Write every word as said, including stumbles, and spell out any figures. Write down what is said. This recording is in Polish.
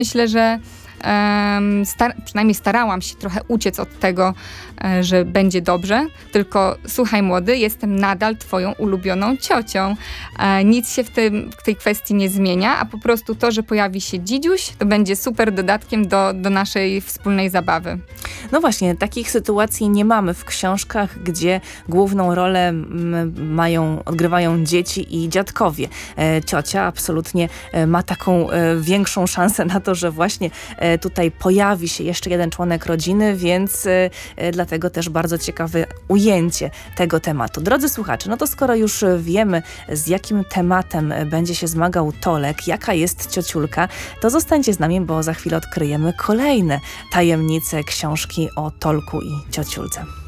Myślę, że um, star- przynajmniej starałam się trochę uciec od tego, e, że będzie dobrze, tylko słuchaj młody, jestem nadal twoją ulubioną ciocią. E, nic się w, tym, w tej kwestii nie zmienia, a po prostu to, że pojawi się dzidziuś, to będzie super dodatkiem do, do naszej wspólnej zabawy. No właśnie, takich sytuacji nie mamy w książkach, gdzie główną rolę m, mają, odgrywają dzieci i dziadkowie. E, ciocia absolutnie e, ma taką e, większą szansę na to, że właśnie e, tutaj pojawi się jeszcze jeden członek rodziny, więc e, e, dlatego też bardzo ciekawe ujęcie tego tematu. Drodzy słuchacze, no to skoro już wiemy, z jakim tematem będzie się zmagał Tolek, jaka jest ciociulka, to zostańcie z nami, bo za chwilę odkryjemy kolejne tajemnice książki o Tolku i ciociulce.